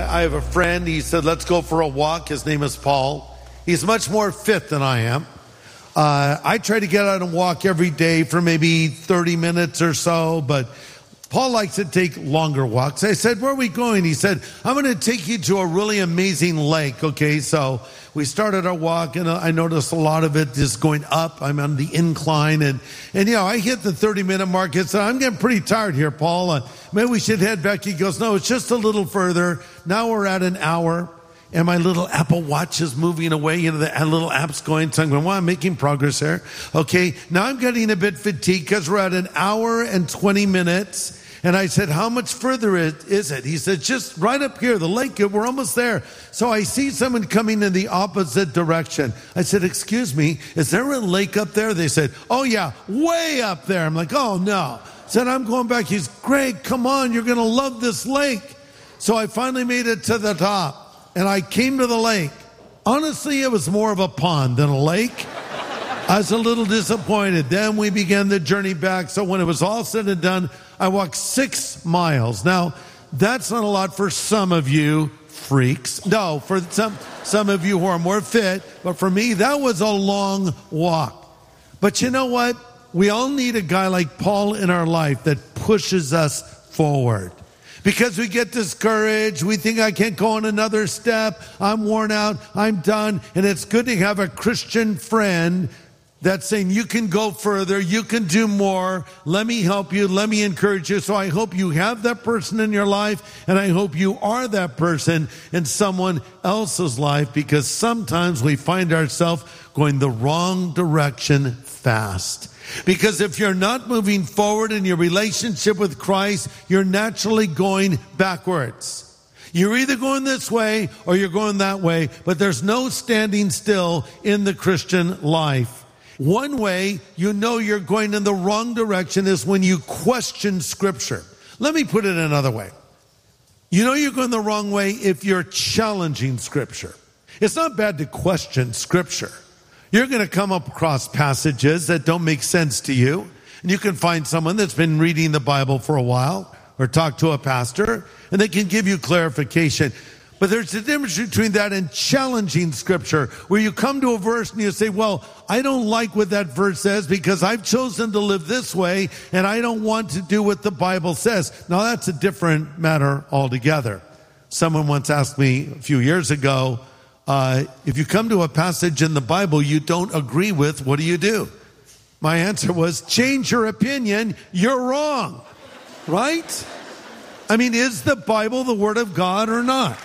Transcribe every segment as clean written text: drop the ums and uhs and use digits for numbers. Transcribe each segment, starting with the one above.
I have a friend. He said, let's go for a walk. His name is Paul. He's much more fit than I am. I try to get out and walk every day for maybe 30 minutes or so, but Paul likes to take longer walks. I said, where are we going? He said, I'm going to take you to a really amazing lake. Okay, so we started our walk, and I noticed a lot of it is going up. I'm on the incline, and I hit the 30-minute mark. I said, I'm getting pretty tired here, Paul. Maybe we should head back. He goes, no, it's just a little further. Now we're at an hour. And my little Apple Watch is moving away. The little app's going. So I'm going, well, I'm making progress there. Okay, now I'm getting a bit fatigued because we're at an hour and 20 minutes. And I said, how much further is it? He said, just right up here, the lake, we're almost there. So I see someone coming in the opposite direction. I said, excuse me, is there a lake up there? They said, oh yeah, way up there. I'm like, oh no. I said, I'm going back. He's, Greg, come on, you're going to love this lake. So I finally made it to the top. And I came to the lake. Honestly, it was more of a pond than a lake. I was a little disappointed. Then we began the journey back. So when it was all said and done, I walked 6 miles. Now, that's not a lot for some of you freaks. No, for some of you who are more fit. But for me, that was a long walk. But you know what? We all need a guy like Paul in our life that pushes us forward. Because we get discouraged, we think I can't go on another step, I'm worn out, I'm done. And it's good to have a Christian friend that's saying, you can go further, you can do more, let me help you, let me encourage you. So I hope you have that person in your life, and I hope you are that person in someone else's life, because sometimes we find ourselves going the wrong direction fast. Because if you're not moving forward in your relationship with Christ, you're naturally going backwards. You're either going this way or you're going that way, but there's no standing still in the Christian life. One way you know you're going in the wrong direction is when you question Scripture. Let me put it another way. You know you're going the wrong way if you're challenging Scripture. It's not bad to question Scripture. You're going to come across passages that don't make sense to you. And you can find someone that's been reading the Bible for a while or talk to a pastor, and they can give you clarification. But there's a difference between that and challenging Scripture, where you come to a verse and you say, well, I don't like what that verse says because I've chosen to live this way, and I don't want to do what the Bible says. Now, that's a different matter altogether. Someone once asked me a few years ago, if you come to a passage in the Bible you don't agree with, what do? My answer was, change your opinion, you're wrong. Right? I mean, is the Bible the Word of God or not?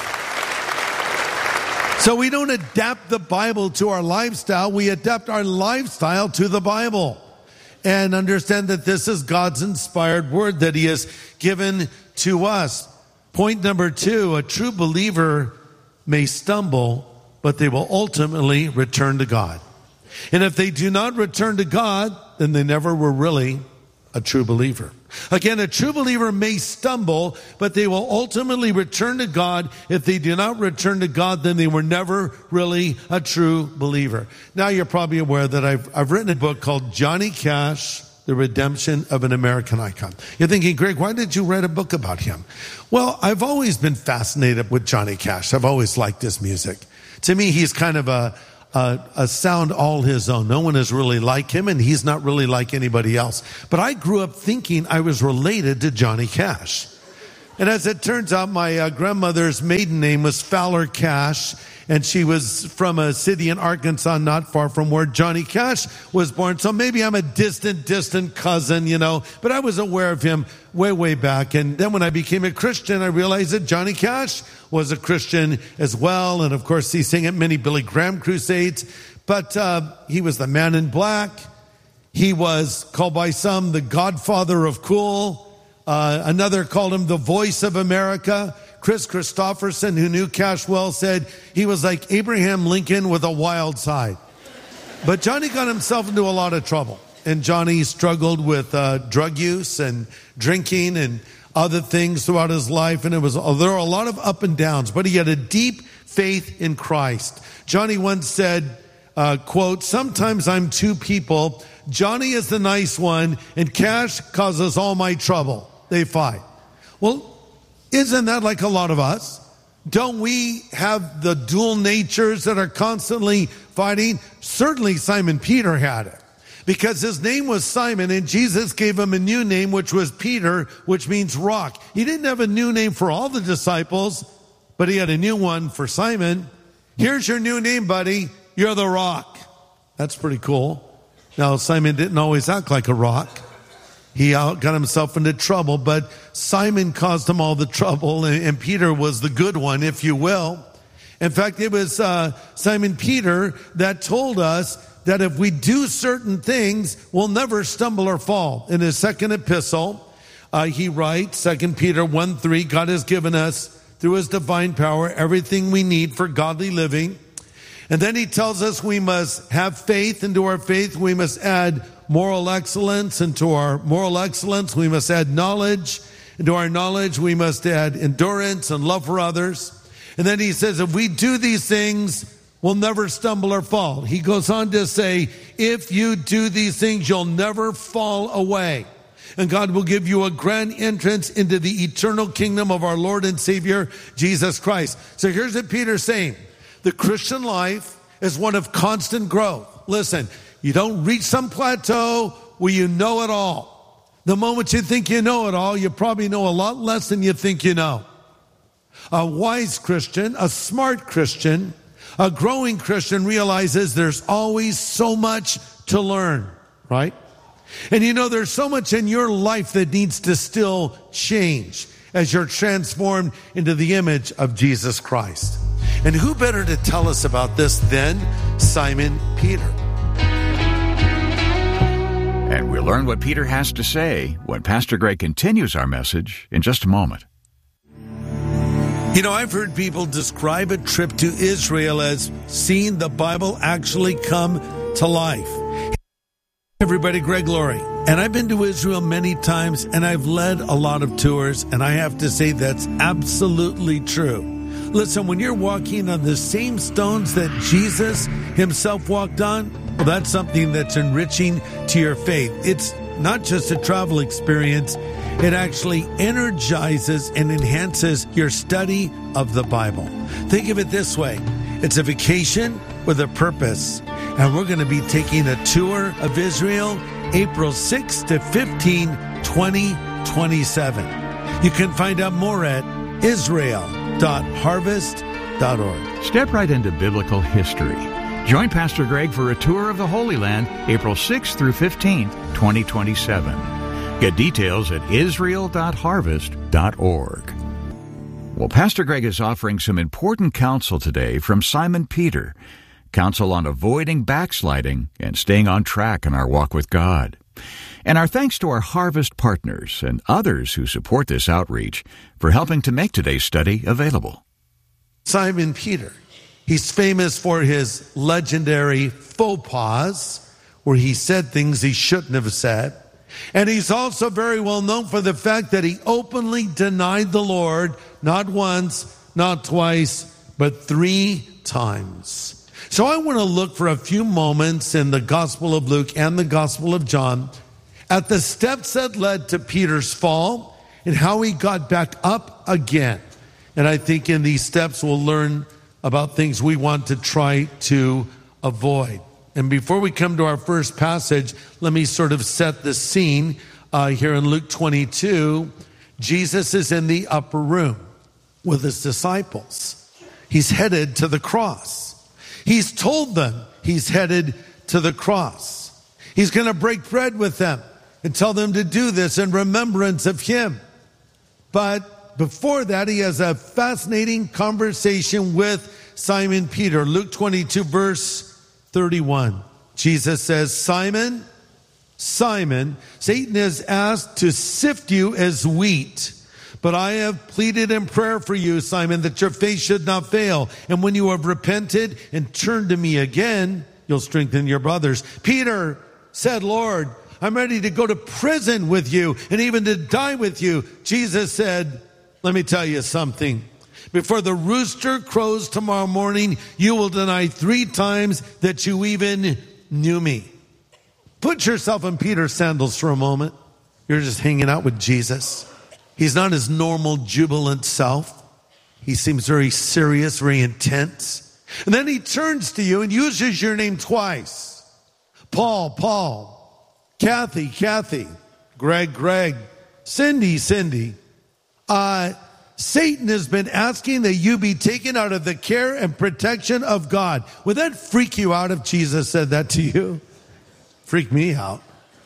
So we don't adapt the Bible to our lifestyle, we adapt our lifestyle to the Bible. And understand that this is God's inspired word that He has given to us. Point number 2, a true believer may stumble, but they will ultimately return to God. And if they do not return to God, then they never were really a true believer. Again, a true believer may stumble, but they will ultimately return to God. If they do not return to God, then they were never really a true believer. Now you're probably aware that I've written a book called Johnny Cash, The Redemption of an American Icon. You're thinking, Greg, why did you write a book about him? Well, I've always been fascinated with Johnny Cash. I've always liked his music. To me, he's kind of a sound all his own. No one is really like him, and he's not really like anybody else. But I grew up thinking I was related to Johnny Cash. And as it turns out, my grandmother's maiden name was Fowler Cash, and she was from a city in Arkansas not far from where Johnny Cash was born. So maybe I'm a distant cousin, but I was aware of him way back. And then when I became a Christian, I realized that Johnny Cash was a Christian as well. And of course, he sang at many Billy Graham crusades. But he was the man in black. He was called by some the godfather of cool. Another called him the voice of America. Chris Christopherson, who knew Cash well, said he was like Abraham Lincoln with a wild side. But Johnny got himself into a lot of trouble. And Johnny struggled with drug use and drinking and other things throughout his life. And there were a lot of up and downs. But he had a deep faith in Christ. Johnny once said, quote, sometimes I'm two people. Johnny is the nice one, and Cash causes all my trouble. They fight. Well, isn't that like a lot of us? Don't we have the dual natures that are constantly fighting? Certainly Simon Peter had it, because his name was Simon and Jesus gave him a new name, which was Peter, which means rock. He didn't have a new name for all the disciples, but he had a new one for Simon. Here's your new name, buddy. You're the rock. That's pretty cool. Now, Simon didn't always act like a rock. He got himself into trouble, but Simon caused him all the trouble, and Peter was the good one, if you will. In fact, it was Simon Peter that told us that if we do certain things, we'll never stumble or fall. In his second epistle, he writes, 2 Peter 1:3, God has given us, through his divine power, everything we need for godly living. And then he tells us we must have faith, and to our faith we must add moral excellence, and to our moral excellence we must add knowledge, and to our knowledge we must add endurance and love for others. And then he says if we do these things, we'll never stumble or fall. He goes on to say, if you do these things, you'll never fall away. And God will give you a grand entrance into the eternal kingdom of our Lord and Savior, Jesus Christ. So here's what Peter's saying. The Christian life is one of constant growth. Listen, you don't reach some plateau where you know it all. The moment you think you know it all, you probably know a lot less than you think you know. A wise Christian, a smart Christian, a growing Christian realizes there's always so much to learn, right? And you know, there's so much in your life that needs to still change as you're transformed into the image of Jesus Christ. And who better to tell us about this than Simon Peter? And we'll learn what Peter has to say when Pastor Greg continues our message in just a moment. You know, I've heard people describe a trip to Israel as seeing the Bible actually come to life. Hey, everybody, Greg Laurie. And I've been to Israel many times, and I've led a lot of tours, and I have to say that's absolutely true. Listen, when you're walking on the same stones that Jesus himself walked on, well, that's something that's enriching to your faith. It's not just a travel experience. It actually energizes and enhances your study of the Bible. Think of it this way. It's a vacation with a purpose. And we're going to be taking a tour of Israel April 6 to 15, 2027. You can find out more at israel.harvest.org. Step right into biblical history. Join Pastor Greg for a tour of the Holy Land, April 6th through 15th, 2027. Get details at israel.harvest.org. Well, Pastor Greg is offering some important counsel today from Simon Peter, counsel on avoiding backsliding and staying on track in our walk with God. And our thanks to our Harvest partners and others who support this outreach for helping to make today's study available. Simon Peter. He's famous for his legendary faux pas, where he said things he shouldn't have said. And he's also very well known for the fact that he openly denied the Lord, not once, not twice, but 3 times. So I want to look for a few moments in the Gospel of Luke and the Gospel of John at the steps that led to Peter's fall and how he got back up again. And I think in these steps we'll learn about things we want to try to avoid. And before we come to our first passage, let me sort of set the scene here in Luke 22. Jesus is in the upper room with his disciples. He's headed to the cross. He's told them he's headed to the cross. He's going to break bread with them and tell them to do this in remembrance of him. But before that, he has a fascinating conversation with Simon Peter. Luke 22, verse 31. Jesus says, Simon, Simon, Satan has asked to sift you as wheat. But I have pleaded in prayer for you, Simon, that your faith should not fail. And when you have repented and turned to me again, you'll strengthen your brothers. Peter said, Lord, I'm ready to go to prison with you and even to die with you. Jesus said, let me tell you something. Before the rooster crows tomorrow morning, you will deny 3 times that you even knew me. Put yourself in Peter's sandals for a moment. You're just hanging out with Jesus. He's not his normal jubilant self. He seems very serious, very intense. And then he turns to you and uses your name twice. Paul, Paul. Kathy, Kathy. Greg, Greg. Cindy, Cindy. Satan has been asking that you be taken out of the care and protection of God. Would that freak you out if Jesus said that to you? Freak me out.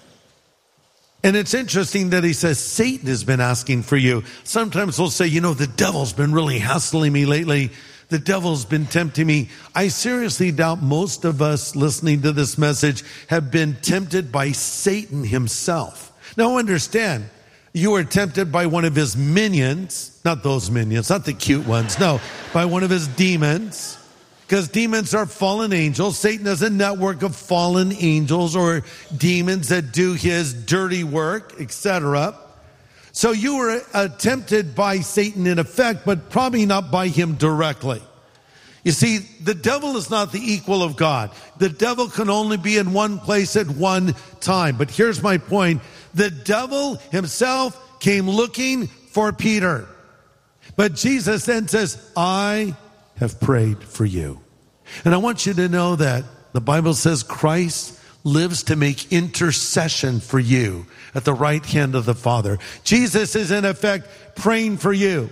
And it's interesting that he says Satan has been asking for you. Sometimes we'll say, the devil's been really hassling me lately. The devil's been tempting me. I seriously doubt most of us listening to this message have been tempted by Satan himself. Now understand, you were tempted by one of his minions, not those minions, not the cute ones, no, by one of his demons. Because demons are fallen angels. Satan has a network of fallen angels or demons that do his dirty work, etc. So you were tempted by Satan in effect, but probably not by him directly. You see, the devil is not the equal of God. The devil can only be in one place at one time. But here's my point. The devil himself came looking for Peter. But Jesus then says, I have prayed for you. And I want you to know that the Bible says Christ lives to make intercession for you at the right hand of the Father. Jesus is in effect praying for you.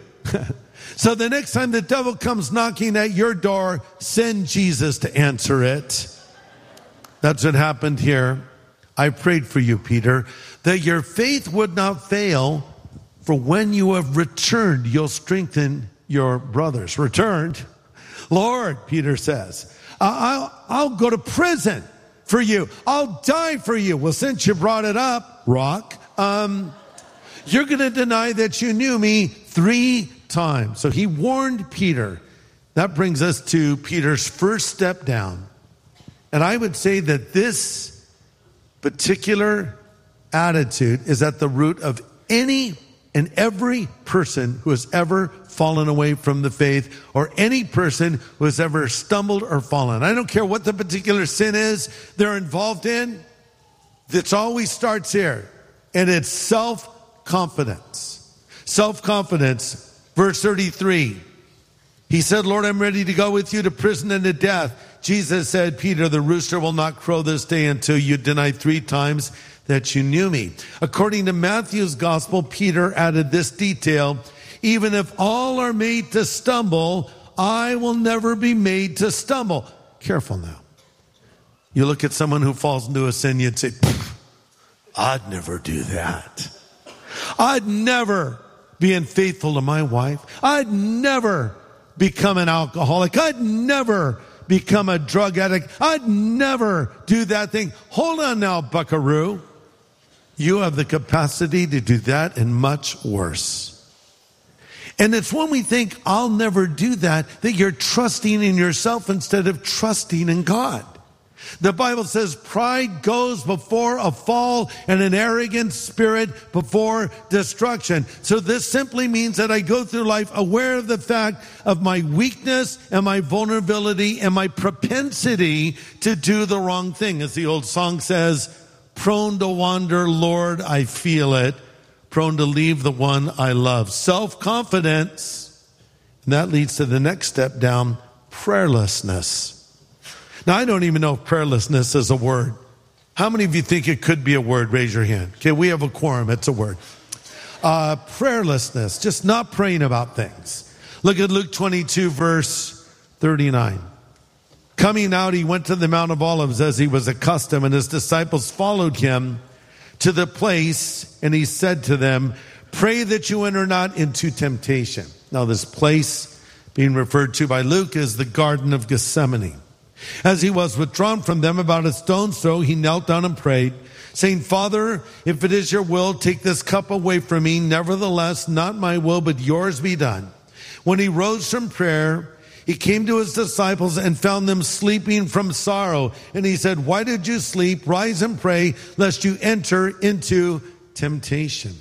So the next time the devil comes knocking at your door, send Jesus to answer it. That's what happened here. I prayed for you, Peter, that your faith would not fail, for when you have returned, you'll strengthen your brothers. Returned? Lord, Peter says, I'll go to prison for you. I'll die for you. Well, since you brought it up, Rock, you're going to deny that you knew me 3 times. So he warned Peter. That brings us to Peter's first step down. And I would say that this particular attitude is at the root of any and every person who has ever fallen away from the faith, or any person who has ever stumbled or fallen. I don't care what the particular sin is they're involved in. It always starts here. And it's self-confidence. Self-confidence. Verse 33. He said, Lord, I'm ready to go with you to prison and to death. Jesus said, Peter, the rooster will not crow this day until you deny 3 times that you knew me. According to Matthew's gospel, Peter added this detail: even if all are made to stumble, I will never be made to stumble. Careful now. You look at someone who falls into a sin, you'd say, I'd never do that. I'd never be unfaithful to my wife. I'd never become an alcoholic. I'd never become a drug addict. I'd never do that thing. Hold on now, buckaroo. You have the capacity to do that and much worse. And it's when we think, I'll never do that you're trusting in yourself instead of trusting in God. The Bible says pride goes before a fall and an arrogant spirit before destruction. So this simply means that I go through life aware of the fact of my weakness and my vulnerability and my propensity to do the wrong thing. As the old song says, prone to wander, Lord, I feel it. Prone to leave the one I love. Self-confidence. And that leads to the next step down, prayerlessness. Now, I don't even know if prayerlessness is a word. How many of you think it could be a word? Raise your hand. Okay, we have a quorum. It's a word. Prayerlessness, just not praying about things. Look at Luke 22, verse 39. Coming out, he went to the Mount of Olives as he was accustomed, and his disciples followed him to the place, and he said to them, pray that you enter not into temptation. Now, this place being referred to by Luke is the Garden of Gethsemane. As he was withdrawn from them about a stone's throw, he knelt down and prayed, saying, Father, if it is your will, take this cup away from me. Nevertheless, not my will, but yours be done. When he rose from prayer, he came to his disciples and found them sleeping from sorrow. And he said, why did you sleep? Rise and pray, lest you enter into temptation.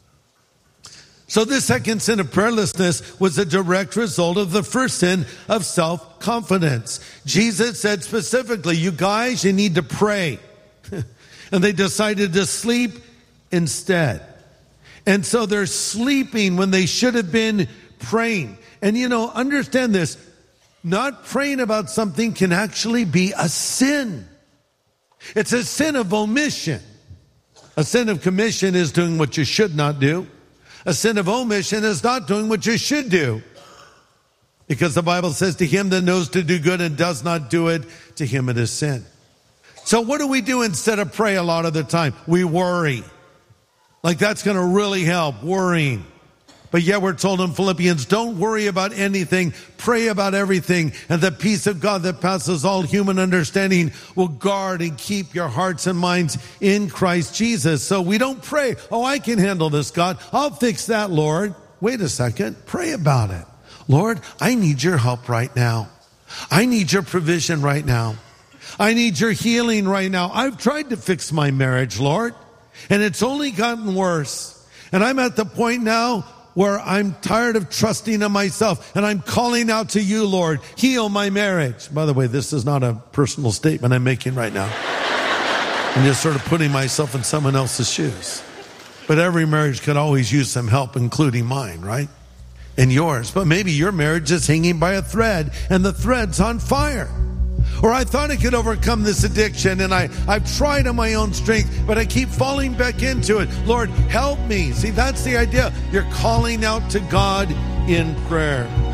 So this second sin of prayerlessness was a direct result of the first sin of self-confidence. Jesus said specifically, you guys, you need to pray. And they decided to sleep instead. And so they're sleeping when they should have been praying. And understand this, not praying about something can actually be a sin. It's a sin of omission. A sin of commission is doing what you should not do. A sin of omission is not doing what you should do. Because the Bible says, to him that knows to do good and does not do it, to him it is sin. So what do we do instead of pray a lot of the time? We worry. Like that's going to really help, worrying. But yet we're told in Philippians, don't worry about anything, pray about everything, and the peace of God that passes all human understanding will guard and keep your hearts and minds in Christ Jesus. So we don't pray, oh, I can handle this, God. I'll fix that, Lord. Wait a second, pray about it. Lord, I need your help right now. I need your provision right now. I need your healing right now. I've tried to fix my marriage, Lord, and it's only gotten worse. And I'm at the point now where I'm tired of trusting in myself, and I'm calling out to you, Lord, heal my marriage. By the way, this is not a personal statement I'm making right now. I'm just sort of putting myself in someone else's shoes. But every marriage could always use some help, including mine, right? And yours. But maybe your marriage is hanging by a thread, and the thread's on fire. Or I thought I could overcome this addiction, and I've tried on my own strength, but I keep falling back into it. Lord, help me. See, that's the idea. You're calling out to God in prayer.